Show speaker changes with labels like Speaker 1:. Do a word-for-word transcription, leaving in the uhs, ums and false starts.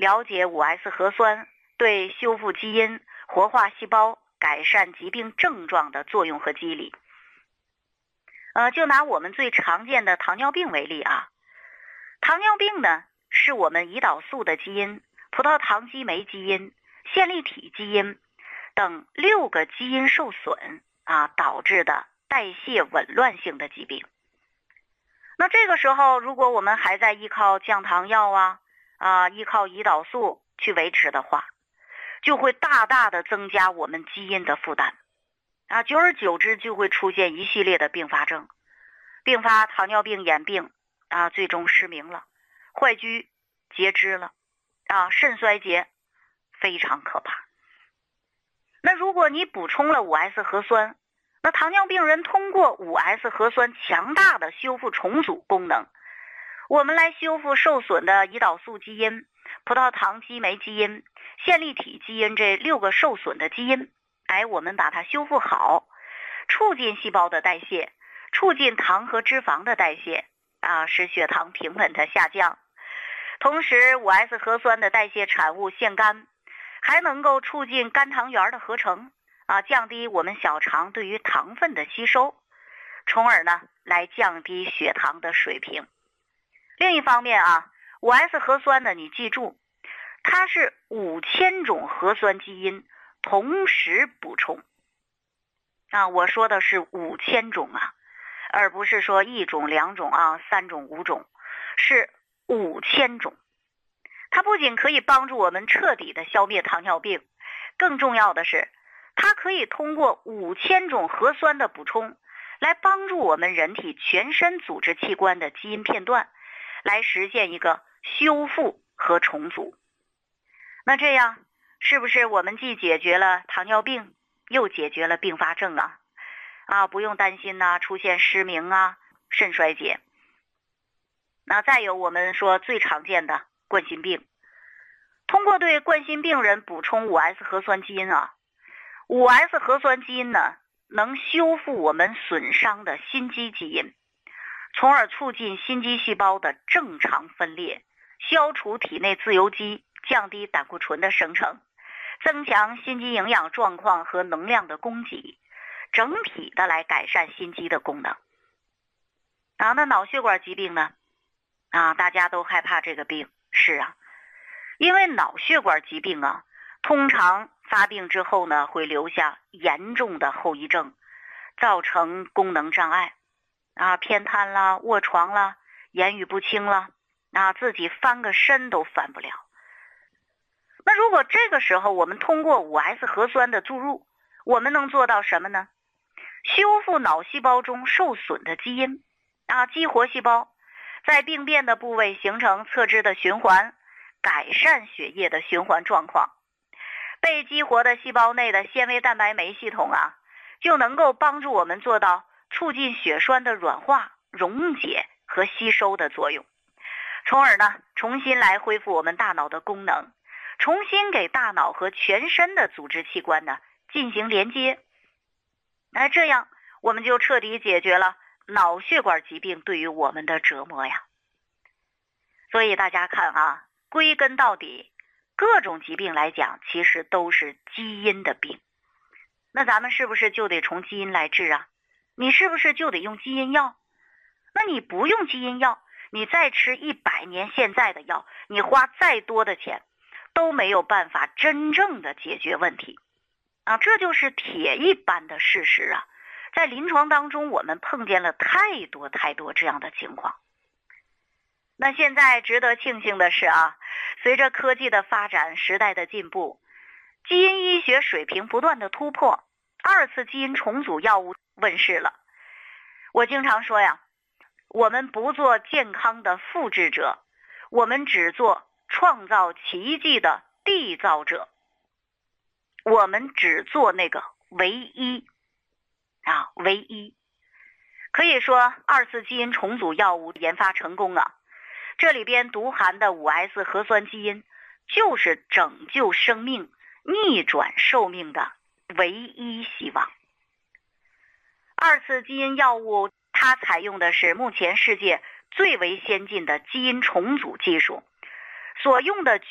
Speaker 1: 了解 五 S 核酸对修复基因、活化细胞、改善疾病症状的作用和机理。呃，就拿我们最常见的糖尿病为例啊，糖尿病呢是我们胰岛素的基因、葡萄糖激酶基因、线粒体基因等六个基因受损啊导致的代谢紊乱性的疾病。那这个时候，如果我们还在依靠降糖药啊啊依靠胰岛素去维持的话，就会大大的增加我们基因的负担啊，久而久之就会出现一系列的并发症，并发糖尿病眼病啊，最终失明了，坏疽截肢了啊，肾衰竭，非常可怕。那如果你补充了 五 S 核酸，那糖尿病人通过 五 S 核酸强大的修复重组功能，我们来修复受损的胰岛素基因、葡萄糖激酶基因、线粒体基因这六个受损的基因，哎，我们把它修复好，促进细胞的代谢，促进糖和脂肪的代谢啊，使血糖平稳的下降。同时 五 S 核酸的代谢产物腺苷还能够促进肝糖原的合成啊，降低我们小肠对于糖分的吸收，从而呢来降低血糖的水平。另一方面啊 ，五 S 核酸呢，你记住，它是五千种核酸基因同时补充啊，我说的是五千种啊，而不是说一种、两种啊、三种、五种，是五千种。它不仅可以帮助我们彻底的消灭糖尿病，更重要的是，它可以通过五千种核酸的补充，来帮助我们人体全身组织器官的基因片段，来实现一个修复和重组。那这样是不是我们既解决了糖尿病，又解决了并发症啊？啊，不用担心呐、啊，出现失明啊、肾衰竭。那再有我们说最常见的冠心病，通过对冠心病人补充 五 S 核酸基因啊 ，五 S 核酸基因呢，能修复我们损伤的心肌基因，从而促进心肌细胞的正常分裂，消除体内自由基，降低胆固醇的生成，增强心肌营养状况和能量的供给，整体的来改善心肌的功能。啊，那脑血管疾病呢？啊，大家都害怕这个病，是啊，因为脑血管疾病啊，通常发病之后呢，会留下严重的后遗症，造成功能障碍，啊，偏瘫啦、卧床啦、言语不清啦，啊，自己翻个身都翻不了。那如果这个时候我们通过 五 S 核酸的注入，我们能做到什么呢？修复脑细胞中受损的基因，啊，激活细胞，在病变的部位形成侧支的循环，改善血液的循环状况。被激活的细胞内的纤维蛋白酶系统啊，就能够帮助我们做到促进血栓的软化、溶解和吸收的作用，从而呢，重新来恢复我们大脑的功能，重新给大脑和全身的组织器官呢进行连接。那这样我们就彻底解决了脑血管疾病对于我们的折磨呀。所以大家看啊，归根到底，各种疾病来讲，其实都是基因的病。那咱们是不是就得从基因来治啊？你是不是就得用基因药？那你不用基因药，你再吃一百年现在的药，你花再多的钱，都没有办法真正的解决问题啊！这就是铁一般的事实啊！在临床当中，我们碰见了太多太多这样的情况。那现在值得庆幸的是啊，随着科技的发展，时代的进步，基因医学水平不断的突破，二次基因重组药物问世了。我经常说呀，我们不做健康的复制者，我们只做创造奇迹的缔造者，我们只做那个唯一啊，唯一。可以说二次基因重组药物研发成功啊，这里边独含的 五 S 核酸基因就是拯救生命、逆转寿命的唯一希望。二次基因药物它采用的是目前世界最为先进的基因重组技术，所用的